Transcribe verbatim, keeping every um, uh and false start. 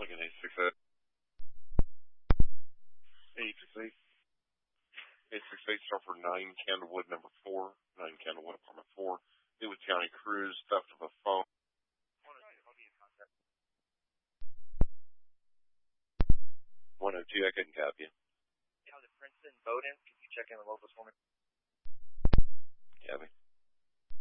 Logan eight six eight. eight six eight. eight six eight, start for nine Candlewood, number four. nine Candlewood, apartment four. Dewitt County Cruise, theft of a phone. one oh two, I couldn't copy you. Yeah, the Princeton Bowden. Can you check in the locals for me? Copy.